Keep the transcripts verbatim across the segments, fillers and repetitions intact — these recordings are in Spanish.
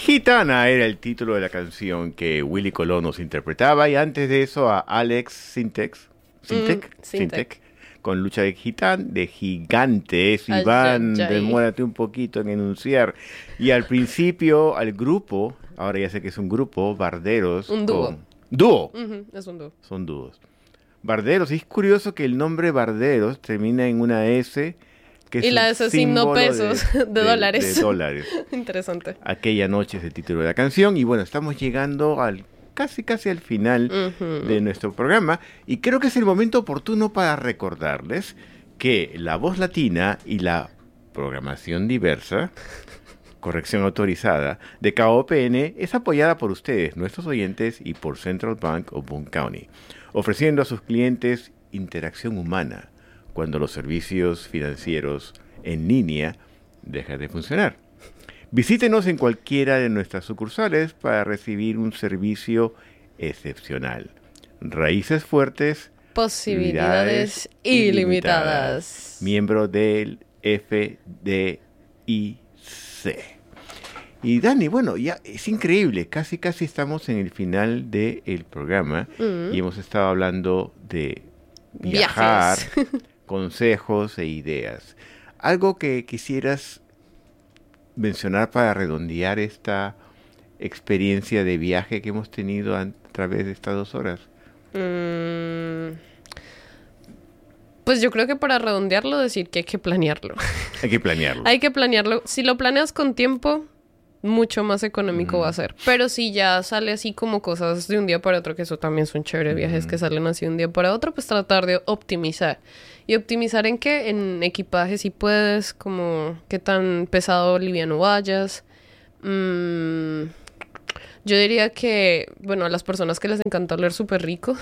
Gitana era el título de la canción que Willy Colón nos interpretaba, y antes de eso a Alex Sintek, Sintek, Mm, Sintek. Sintek, con Lucha de Gitán, de Gigantes. Ay, Iván, ay, ay. demórate un poquito en enunciar. Y al principio al grupo, ahora ya sé que es un grupo, Barderos. Un dúo. con- ¿Dúo? Ujú, es un dúo. Son dúos. Barderos, y es curioso que el nombre Barderos termina en una S, que es Y la un S signo símbolo pesos, de dólares. De dólares. Interesante. Aquella noche es el título de la canción. Y bueno, estamos llegando al casi casi al final Ujú. de nuestro programa, y creo que es el momento oportuno para recordarles que la voz latina y la programación diversa, corrección autorizada, de K O P N es apoyada por ustedes, nuestros oyentes, y por Central Bank of Boone County, ofreciendo a sus clientes interacción humana cuando los servicios financieros en línea dejan de funcionar. Visítenos en cualquiera de nuestras sucursales para recibir un servicio excepcional. Raíces fuertes, Posibilidades ilimitadas. Miembro del F D I C. Y Dani, bueno, ya es increíble, casi casi estamos en el final del programa, Mm. y hemos estado hablando de viajar, Viajes. consejos e ideas. Algo que quisieras mencionar para redondear esta experiencia de viaje que hemos tenido a través de estas dos horas. Mm, Pues yo creo que para redondearlo, decir que hay que planearlo. Hay que planearlo. Hay que planearlo. Si lo planeas con tiempo, mucho más económico Ujú. va a ser. Pero si ya sale así como cosas de un día para otro, que eso también son chéveres, viajes que salen así de un día para otro, pues tratar de optimizar. ¿Y optimizar en qué? En equipaje si puedes, como qué tan pesado o liviano vayas. Mm, yo diría que, bueno, a las personas que les encanta oler súper rico.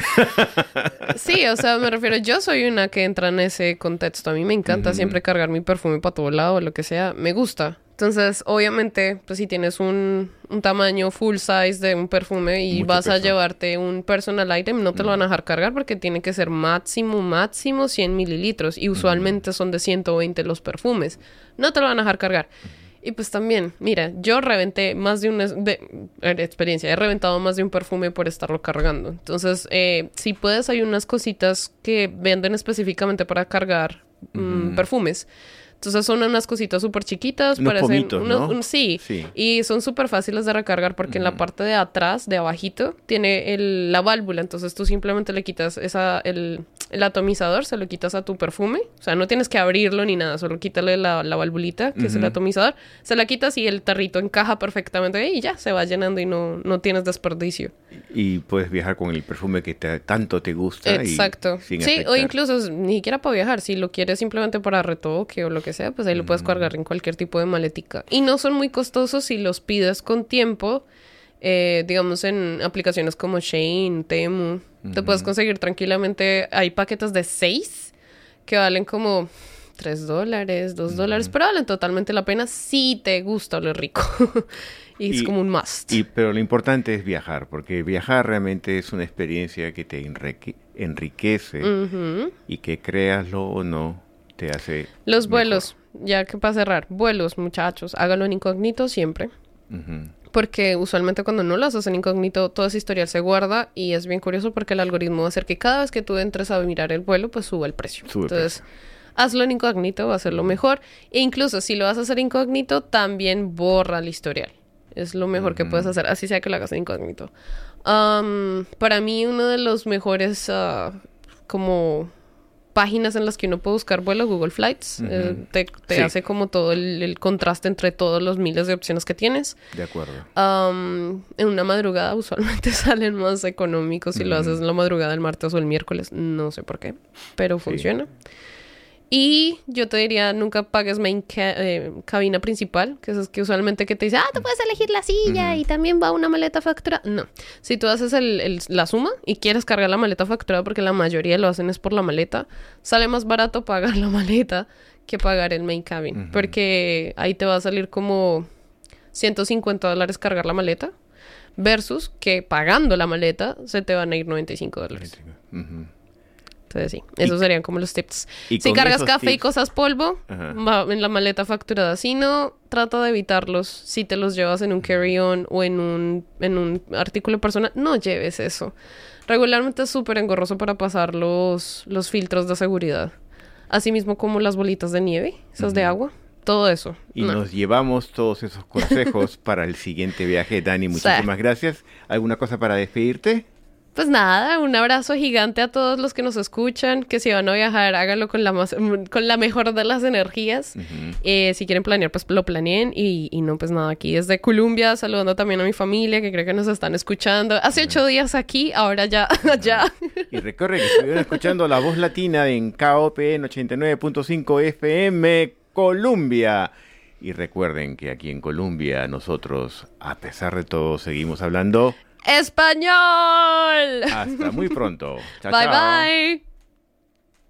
Sí, o sea, me refiero, yo soy una que entra en ese contexto. A mí me encanta Ujú. siempre cargar mi perfume para todo lado, lo que sea, me gusta. Entonces, obviamente, pues si tienes un, un tamaño full size de un perfume y Mucho vas a peso. llevarte un personal item, no te lo van a dejar cargar porque tiene que ser máximo, máximo cien mililitros. Y usualmente son de ciento veinte los perfumes. No te lo van a dejar cargar. Y pues también, mira, yo reventé más de una de, eh, experiencia, he reventado más de un perfume por estarlo cargando. Entonces, eh, si puedes, hay unas cositas que venden específicamente para cargar mm, Ujú. perfumes. Entonces son unas cositas súper chiquitas. Unos parecen pomitos, unos- ¿no? un- sí. Sí. Y son súper fáciles de recargar porque en la Ujú. parte de atrás, de abajito, tiene el, la válvula. Entonces tú simplemente le quitas esa, el, el atomizador, se lo quitas a tu perfume. O sea, no tienes que abrirlo ni nada, solo quítale la, la valvulita, que es el Ujú. atomizador. Se la quitas y el tarrito encaja perfectamente ahí y ya, se va llenando y no, no tienes desperdicio. Y puedes viajar con el perfume que te- tanto te gusta. y Exacto. sin Sí, o afectar. incluso ni siquiera para viajar. Si lo quieres simplemente para retoque o lo que sea, pues ahí lo puedes cargar en cualquier tipo de maletica. Y no son muy costosos si los pides con tiempo. Eh, digamos en aplicaciones como Shein, Temu. Te puedes conseguir tranquilamente. Hay paquetes de seis que valen como tres dólares, dos dólares, pero valen totalmente la pena si te gusta oler rico. y es Y- como un must. Y, pero lo importante es viajar, porque viajar realmente es una experiencia que te enrique- enriquece Ujú. y que créaslo o no, te hace Los mejor. vuelos, ya que para cerrar, vuelos, muchachos, háganlo en incógnito siempre. Ujú. Porque usualmente cuando no lo haces en incógnito, todo ese historial se guarda y es bien curioso porque el algoritmo va a hacer que cada vez que tú entres a mirar el vuelo, pues suba el precio. Sube el Entonces, hazlo en incógnito, va a ser lo mejor. E incluso si lo vas a hacer incógnito, también borra el historial. Es lo mejor que Ujú. puedes hacer, así sea que lo hagas en incógnito. Am, para mí, uno de los mejores ah, como páginas en las que uno puede buscar vuelos, Google Flights, Ujú. eh, te, te Sí. hace como todo el, el contraste entre todos los miles de opciones que tienes. De acuerdo. Am, en una madrugada usualmente salen más económicos si lo Ujú. haces en la madrugada el martes o el miércoles. No sé por qué, pero Sí. funciona. Y yo te diría, nunca pagues main ca- eh, cabina principal, que eso es que usualmente que te dice, ah, tú puedes elegir la silla Ujú. y también va una maleta facturada. No, si tú haces el, el- la suma y quieres cargar la maleta facturada, porque la mayoría lo hacen es por la maleta, sale más barato pagar la maleta que pagar el main cabin, Ujú. porque ahí te va a salir como ciento cincuenta dólares cargar la maleta, versus que pagando la maleta se te van a ir noventa y cinco dólares. Ujú. Entonces sí, esos y, serían como los tips. Y si cargas café tips, y cosas polvo, va en la maleta facturada. Si no, trata de evitarlos. Si te los llevas en un carry-on o en un, en un artículo personal, no lleves eso. Regularmente es súper engorroso para pasar los, los filtros de seguridad. Así mismo como las bolitas de nieve, esas uh-huh. de agua. Todo eso. Y no. nos llevamos todos esos consejos para el siguiente viaje. Dani, muchísimas sí. gracias. ¿Alguna cosa para despedirte? Pues nada, un abrazo gigante a todos los que nos escuchan, que si van a viajar, háganlo con la más, con la mejor de las energías. Uh-huh. Eh, si quieren planear, pues lo planeen. Y, y no, pues nada, aquí desde Colombia, saludando también a mi familia, que creo que nos están escuchando. Hace uh-huh. ocho días aquí, ahora ya, uh-huh. allá. Y recuerden que estuvieron escuchando La Voz Latina en K O P N ochenta y nueve punto cinco F M, Colombia. Y recuerden que aquí en Colombia nosotros, a pesar de todo, seguimos hablando ¡español! Hasta muy pronto. Chao, bye, chao. bye.